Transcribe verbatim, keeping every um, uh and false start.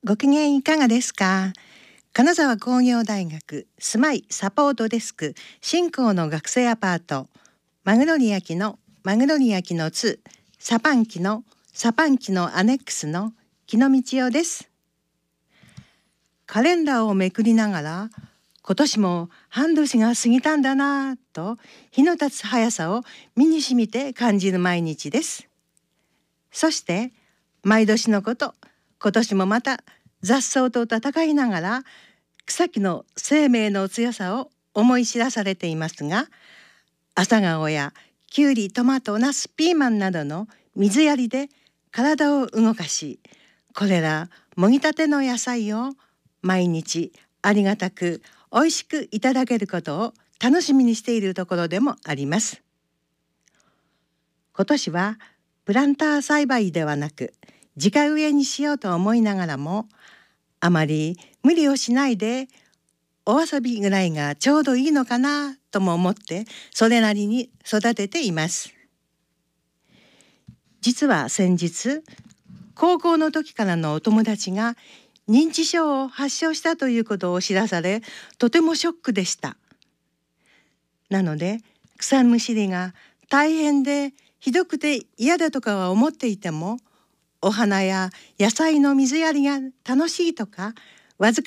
ご機嫌いかがですか？金沢工業大学住まいサポートデスク新興の学生アパートマグノリアキのマグノリアキのにサパンキのサパンキのアネックスの木野道代です。カレンダーをめくりながら今年も半年が過ぎたんだなぁと日の経つ速さを身にしみて感じる毎日です。そして毎年のこと今年もまた雑草と戦いながら草木の生命の強さを思い知らされていますが、朝顔やきゅうり、トマト、ナス、ピーマンなどの水やりで体を動かし、これらもぎたての野菜を毎日ありがたくおいしくいただけることを楽しみにしているところでもあります。今年はプランター栽培ではなく直植えにしようと思いながらも、あまり無理をしないでお遊びぐらいがちょうどいいのかなとも思ってそれなりに育てています。実は先日高校の時からのお友達が認知症を発症したということを知らされ、とてもショックでした。なので草むしりが大変でひどくて嫌だとかは思っていても、お花や野菜の水やりが楽しいとかわずか